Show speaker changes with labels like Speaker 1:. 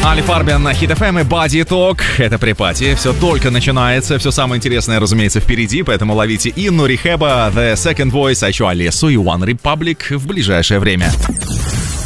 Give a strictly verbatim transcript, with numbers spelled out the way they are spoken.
Speaker 1: Али Фарбен на Hit эф эм и Body Talk. Это припати. Все только начинается. Все самое интересное, разумеется, впереди. Поэтому ловите Инну, Рехеба, The Second Voice, а еще Алесу и One Republic в ближайшее время.